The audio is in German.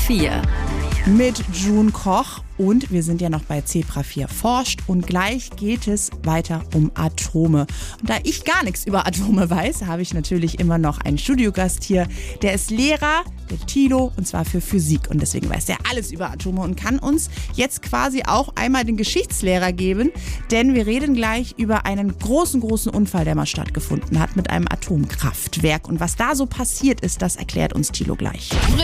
4 mit June Koch. Und wir sind ja noch bei Zebra 4 forscht und gleich geht es weiter um Atome. Und da ich gar nichts über Atome weiß, habe ich natürlich immer noch einen Studiogast hier. Der ist Lehrer, der Thilo, und zwar für Physik. Und deswegen weiß er alles über Atome und kann uns jetzt quasi auch einmal den Geschichtslehrer geben. Denn wir reden gleich über einen großen Unfall, der mal stattgefunden hat mit einem Atomkraftwerk. Und was da so passiert ist, das erklärt uns Thilo gleich.